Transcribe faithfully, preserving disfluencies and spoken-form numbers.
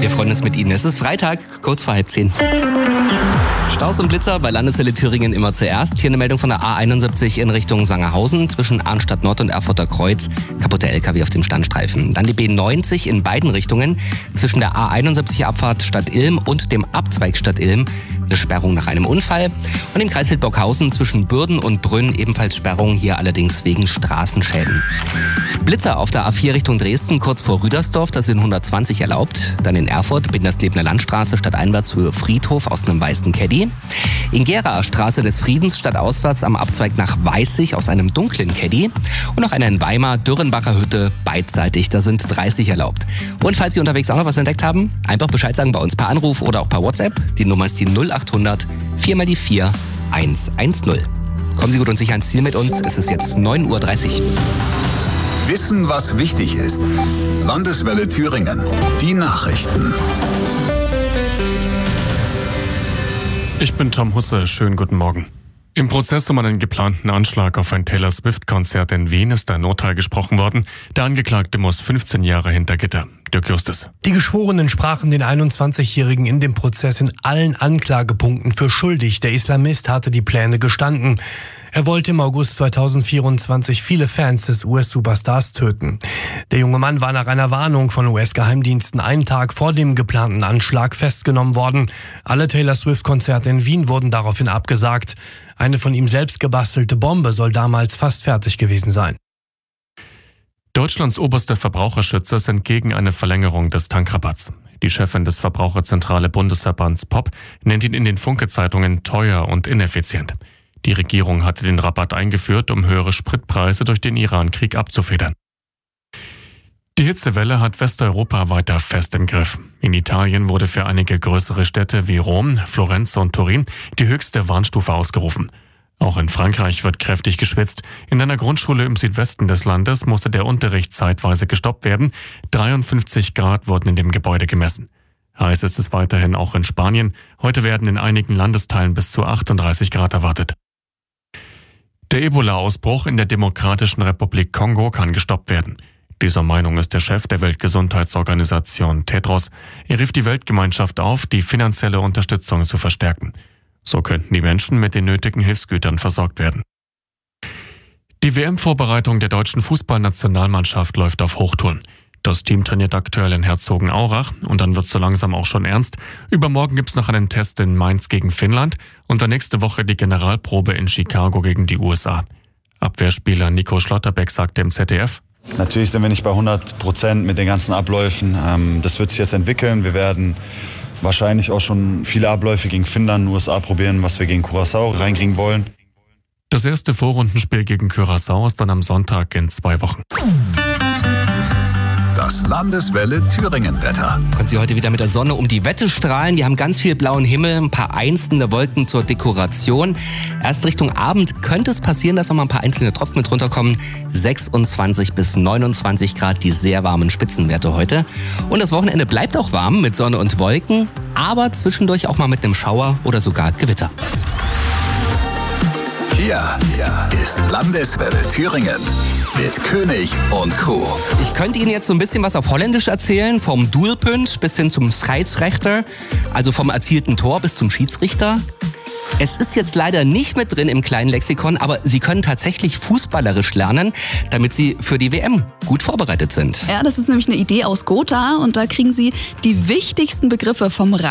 Wir freuen uns mit Ihnen. Es ist Freitag, kurz vor halb zehn. Staus und Blitzer bei Landeswelle Thüringen immer zuerst. Hier eine Meldung von der A einundsiebzig in Richtung Sangerhausen zwischen Arnstadt Nord und Erfurter Kreuz. Kaputter L K W auf dem Standstreifen. Dann die B neunzig in beiden Richtungen zwischen der A einundsiebzig Abfahrt Stadt Ilm und dem Abzweig Stadt Ilm. Eine Sperrung nach einem Unfall. Und im Kreis Hildburghausen zwischen Bürden und Brünn ebenfalls Sperrung, hier allerdings wegen Straßenschäden. Blitzer auf der A vier Richtung Dresden, kurz vor Rüdersdorf, da sind hundertzwanzig erlaubt. Dann in Erfurt, Bindersnebner Landstraße, stadteinwärtshöhe Friedhof aus einem weißen Caddy. In Gera, Straße des Friedens, stadtauswärts am Abzweig nach Weißig aus einem dunklen Caddy. Und noch einer in Weimar, Dürrenbacher Hütte, beidseitig, da sind dreißig erlaubt. Und falls Sie unterwegs auch noch was entdeckt haben, einfach Bescheid sagen bei uns per Anruf oder auch per WhatsApp. Die Nummer ist die null achthundert vier mal die vier eins eins null. Kommen Sie gut und sicher ans Ziel mit uns. Es ist jetzt neun Uhr dreißig. Wissen, was wichtig ist. Landeswelle Thüringen. Die Nachrichten. Ich bin Tom Husse. Schönen guten Morgen. Im Prozess um einen geplanten Anschlag auf ein Taylor Swift-Konzert in Wien ist ein Urteil gesprochen worden. Der Angeklagte muss fünfzehn Jahre hinter Gitter. Dirk Justus. Die Geschworenen sprachen den einundzwanzigjährigen in dem Prozess in allen Anklagepunkten für schuldig. Der Islamist hatte die Pläne gestanden. Er wollte im August zweitausendvierundzwanzig viele Fans des U S-Superstars töten. Der junge Mann war nach einer Warnung von U S-Geheimdiensten einen Tag vor dem geplanten Anschlag festgenommen worden. Alle Taylor Swift-Konzerte in Wien wurden daraufhin abgesagt. Eine von ihm selbst gebastelte Bombe soll damals fast fertig gewesen sein. Deutschlands oberster Verbraucherschützer sind gegen eine Verlängerung des Tankrabatts. Die Chefin des Verbraucherzentrale Bundesverbands P O P nennt ihn in den Funke-Zeitungen teuer und ineffizient. Die Regierung hatte den Rabatt eingeführt, um höhere Spritpreise durch den Iran-Krieg abzufedern. Die Hitzewelle hat Westeuropa weiter fest im Griff. In Italien wurde für einige größere Städte wie Rom, Florenz und Turin die höchste Warnstufe ausgerufen. Auch in Frankreich wird kräftig geschwitzt. In einer Grundschule im Südwesten des Landes musste der Unterricht zeitweise gestoppt werden. dreiundfünfzig Grad wurden in dem Gebäude gemessen. Heiß ist es weiterhin auch in Spanien. Heute werden in einigen Landesteilen bis zu achtunddreißig Grad erwartet. Der Ebola-Ausbruch in der Demokratischen Republik Kongo kann gestoppt werden. Dieser Meinung ist der Chef der Weltgesundheitsorganisation Tedros. Er rief die Weltgemeinschaft auf, die finanzielle Unterstützung zu verstärken. So könnten die Menschen mit den nötigen Hilfsgütern versorgt werden. Die W M-Vorbereitung der deutschen Fußballnationalmannschaft läuft auf Hochtouren. Das Team trainiert aktuell in Herzogenaurach und dann wird so langsam auch schon ernst. Übermorgen gibt's noch einen Test in Mainz gegen Finnland und dann nächste Woche die Generalprobe in Chicago gegen die U S A. Abwehrspieler Nico Schlotterbeck sagte im Z D F: Natürlich sind wir nicht bei hundert Prozent mit den ganzen Abläufen. Das wird sich jetzt entwickeln. Wir werden wahrscheinlich auch schon viele Abläufe gegen Finnland, U S A probieren, was wir gegen Curaçao reinkriegen wollen. Das erste Vorrundenspiel gegen Curaçao ist dann am Sonntag in zwei Wochen. Das Landeswelle Thüringen-Wetter. Können Sie heute wieder mit der Sonne um die Wette strahlen. Wir haben ganz viel blauen Himmel, ein paar einzelne Wolken zur Dekoration. Erst Richtung Abend könnte es passieren, dass noch mal ein paar einzelne Tropfen mit runterkommen. sechsundzwanzig bis neunundzwanzig Grad, die sehr warmen Spitzenwerte heute. Und das Wochenende bleibt auch warm mit Sonne und Wolken, aber zwischendurch auch mal mit einem Schauer oder sogar Gewitter. Hier, hier ist Landeswelle Thüringen mit König und Co. Ich könnte Ihnen jetzt so ein bisschen was auf Holländisch erzählen, vom Doelpunt bis hin zum Scheidsrechter, also vom erzielten Tor bis zum Schiedsrichter. Es ist jetzt leider nicht mit drin im kleinen Lexikon, aber Sie können tatsächlich fußballerisch lernen, damit Sie für die W M gut vorbereitet sind. Ja, das ist nämlich eine Idee aus Gotha und da kriegen Sie die wichtigsten Begriffe vom